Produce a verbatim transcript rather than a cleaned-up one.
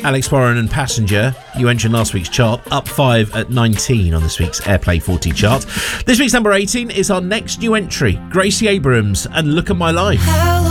Alex Warren and Passenger, you mentioned last week's chart, up five at nineteen on this week's Airplay forty chart. This week's number eighteen is our next new entry, Gracie Abrams and Look at My Life.